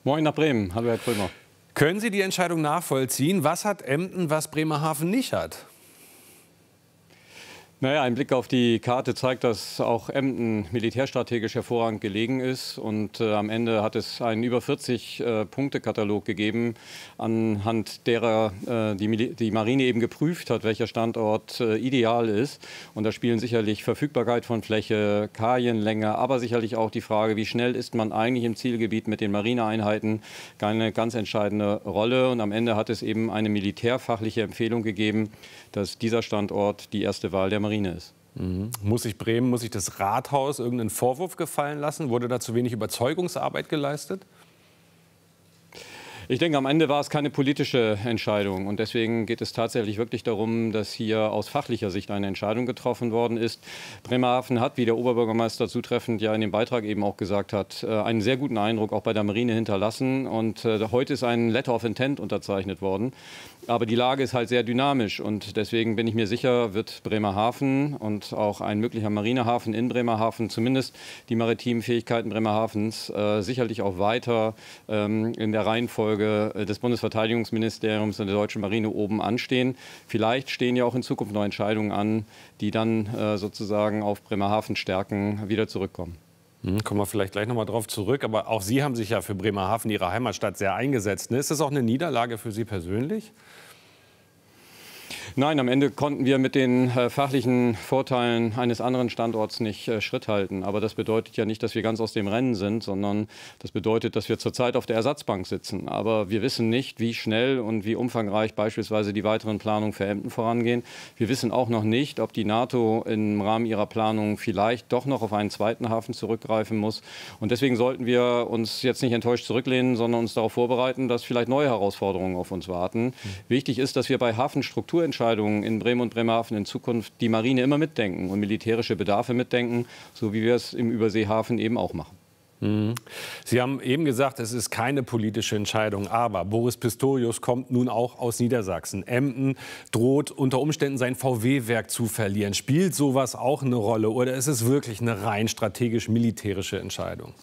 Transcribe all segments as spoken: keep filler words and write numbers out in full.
Moin nach Bremen. Hallo, Herr Krömer. Können Sie die Entscheidung nachvollziehen? Was hat Emden, was Bremerhaven nicht hat? Naja, ein Blick auf die Karte zeigt, dass auch Emden militärstrategisch hervorragend gelegen ist. Und äh, am Ende hat es einen über vierzig-Punkte-Katalog äh, gegeben, anhand derer äh, die, die Marine eben geprüft hat, welcher Standort äh, ideal ist. Und da spielen sicherlich Verfügbarkeit von Fläche, Kaienlänge, aber sicherlich auch die Frage, wie schnell ist man eigentlich im Zielgebiet mit den Marineeinheiten, eine ganz entscheidende Rolle. Und am Ende hat es eben eine militärfachliche Empfehlung gegeben, dass dieser Standort die erste Wahl der Marine ist. Mhm. Muss sich Bremen, muss sich das Rathaus irgendeinen Vorwurf gefallen lassen? Wurde da zu wenig Überzeugungsarbeit geleistet? Ich denke, am Ende war es keine politische Entscheidung. Und deswegen geht es tatsächlich wirklich darum, dass hier aus fachlicher Sicht eine Entscheidung getroffen worden ist. Bremerhaven hat, wie der Oberbürgermeister zutreffend ja in dem Beitrag eben auch gesagt hat, einen sehr guten Eindruck auch bei der Marine hinterlassen. Und heute ist ein Letter of Intent unterzeichnet worden. Aber die Lage ist halt sehr dynamisch. Und deswegen bin ich mir sicher, wird Bremerhaven und auch ein möglicher Marinehafen in Bremerhaven zumindest die maritimen Fähigkeiten Bremerhavens äh, sicherlich auch weiter ähm, in der Reihenfolge des Bundesverteidigungsministeriums und der deutschen Marine oben anstehen. Vielleicht stehen ja auch in Zukunft noch Entscheidungen an, die dann äh, sozusagen auf Bremerhaven Stärken wieder zurückkommen. Hm, kommen wir vielleicht gleich noch mal drauf zurück. Aber auch Sie haben sich ja für Bremerhaven, Ihre Heimatstadt, sehr eingesetzt. Ist das auch eine Niederlage für Sie persönlich? Nein, am Ende konnten wir mit den äh, fachlichen Vorteilen eines anderen Standorts nicht äh, Schritt halten. Aber das bedeutet ja nicht, dass wir ganz aus dem Rennen sind, sondern das bedeutet, dass wir zurzeit auf der Ersatzbank sitzen. Aber wir wissen nicht, wie schnell und wie umfangreich beispielsweise die weiteren Planungen für Emden vorangehen. Wir wissen auch noch nicht, ob die NATO im Rahmen ihrer Planung vielleicht doch noch auf einen zweiten Hafen zurückgreifen muss. Und deswegen sollten wir uns jetzt nicht enttäuscht zurücklehnen, sondern uns darauf vorbereiten, dass vielleicht neue Herausforderungen auf uns warten. Mhm. Wichtig ist, dass wir bei Hafenstrukturentscheidungen in Bremen und Bremerhaven in Zukunft die Marine immer mitdenken und militärische Bedarfe mitdenken, so wie wir es im Überseehafen eben auch machen. Mhm. Sie haben eben gesagt, es ist keine politische Entscheidung, aber Boris Pistorius kommt nun auch aus Niedersachsen. Emden droht unter Umständen sein V W-Werk zu verlieren. Spielt sowas auch eine Rolle oder ist es wirklich eine rein strategisch-militärische Entscheidung?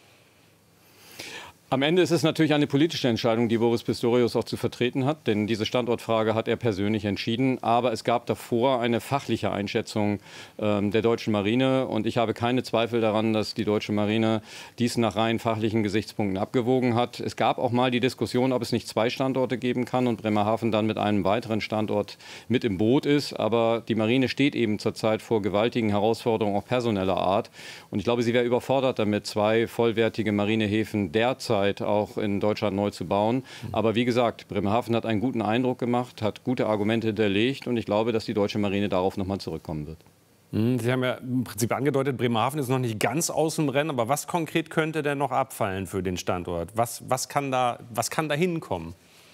Am Ende ist es natürlich eine politische Entscheidung, die Boris Pistorius auch zu vertreten hat. Denn diese Standortfrage hat er persönlich entschieden. Aber es gab davor eine fachliche Einschätzung ähm, der deutschen Marine. Und ich habe keine Zweifel daran, dass die deutsche Marine dies nach rein fachlichen Gesichtspunkten abgewogen hat. Es gab auch mal die Diskussion, ob es nicht zwei Standorte geben kann und Bremerhaven dann mit einem weiteren Standort mit im Boot ist. Aber die Marine steht eben zurzeit vor gewaltigen Herausforderungen, auch personeller Art. Und ich glaube, sie wäre überfordert damit, zwei vollwertige Marinehäfen derzeit auch in Deutschland neu zu bauen. Aber wie gesagt, Bremerhaven hat einen guten Eindruck gemacht, hat gute Argumente hinterlegt und ich glaube, dass die deutsche Marine darauf noch mal zurückkommen wird. Sie haben ja im Prinzip angedeutet, Bremerhaven ist noch nicht ganz aus dem Rennen, aber was konkret könnte denn noch abfallen für den Standort? Was, was, kann, da, was kann da hinkommen?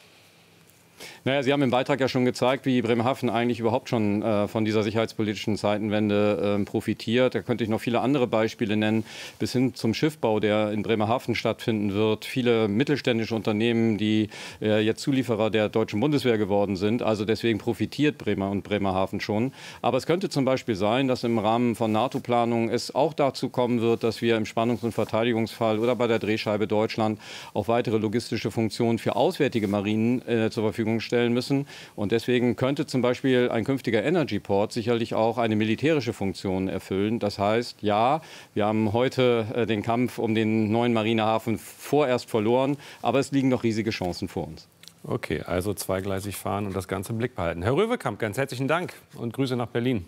Naja, Sie haben im Beitrag ja schon gezeigt, wie Bremerhaven eigentlich überhaupt schon äh, von dieser sicherheitspolitischen Zeitenwende äh, profitiert. Da könnte ich noch viele andere Beispiele nennen, bis hin zum Schiffbau, der in Bremerhaven stattfinden wird. Viele mittelständische Unternehmen, die äh, jetzt Zulieferer der deutschen Bundeswehr geworden sind. Also deswegen profitiert Bremer und Bremerhaven schon. Aber es könnte zum Beispiel sein, dass im Rahmen von NATO-Planungen es auch dazu kommen wird, dass wir im Spannungs- und Verteidigungsfall oder bei der Drehscheibe Deutschland auch weitere logistische Funktionen für auswärtige Marinen äh, zur Verfügung stellen müssen. Und deswegen könnte zum Beispiel ein künftiger Energy Port sicherlich auch eine militärische Funktion erfüllen. Das heißt, ja, wir haben heute äh, den Kampf um den neuen Marinehafen vorerst verloren, aber es liegen noch riesige Chancen vor uns. Okay, also zweigleisig fahren und das Ganze im Blick behalten. Herr Röwekamp, ganz herzlichen Dank und Grüße nach Berlin.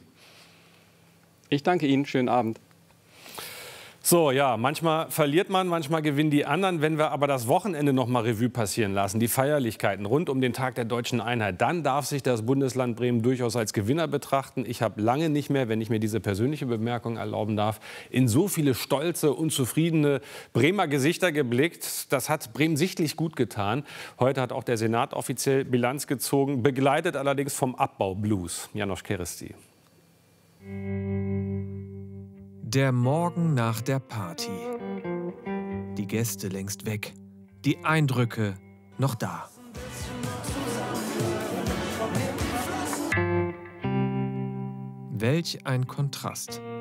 Ich danke Ihnen. Schönen Abend. So, ja, manchmal verliert man, manchmal gewinnen die anderen. Wenn wir aber das Wochenende noch mal Revue passieren lassen, die Feierlichkeiten rund um den Tag der Deutschen Einheit, dann darf sich das Bundesland Bremen durchaus als Gewinner betrachten. Ich habe lange nicht mehr, wenn ich mir diese persönliche Bemerkung erlauben darf, in so viele stolze und zufriedene Bremer Gesichter geblickt. Das hat Bremen sichtlich gut getan. Heute hat auch der Senat offiziell Bilanz gezogen, begleitet allerdings vom Abbau-Blues. Janosch Keresti. Der Morgen nach der Party. Die Gäste längst weg. Die Eindrücke noch da. Welch ein Kontrast.